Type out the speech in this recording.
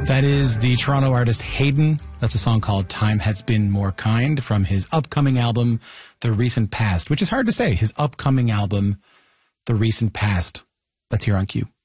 That is the Toronto artist Hayden. That's a song called Time Has Been More Kind from his upcoming album, The Recent Past, which is hard to say. His upcoming album, The Recent Past. Let's hear on Q.